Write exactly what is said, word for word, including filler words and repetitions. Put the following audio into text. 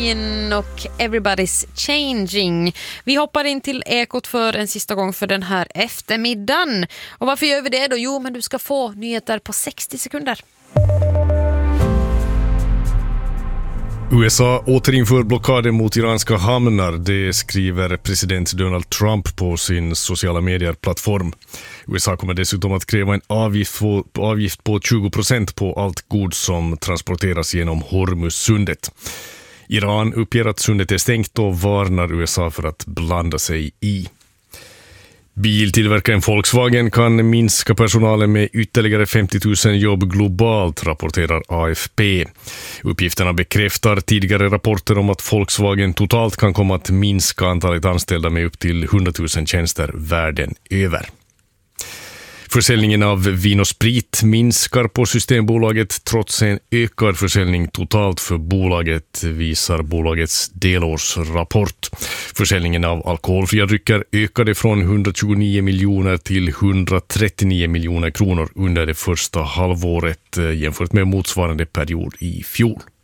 Queen och Everybody's Changing. Vi hoppar in till Ekot för en sista gång för den här eftermiddagen. Och varför gör vi det då? Jo, men du ska få nyheter på sextio sekunder. U S A återinför blockaden mot iranska hamnar, det skriver president Donald Trump på sin sociala medier-plattform. U S A kommer dessutom att kräva en avgift på, avgift på tjugo procent på allt gods som transporteras genom Hormuzsundet. Iran uppger att sundet är stängt och varnar U S A för att blanda sig i. Biltillverkaren Volkswagen kan minska personalen med ytterligare femtio tusen jobb globalt, rapporterar A F P. Uppgifterna bekräftar tidigare rapporter om att Volkswagen totalt kan komma att minska antalet anställda med upp till hundra tusen tjänster världen över. Försäljningen av vin och sprit minskar på Systembolaget trots en ökad försäljning totalt för bolaget, visar bolagets delårsrapport. Försäljningen av alkoholfria drycker ökade från hundratjugonio miljoner till hundratrettionio miljoner kronor under det första halvåret jämfört med motsvarande period i fjol.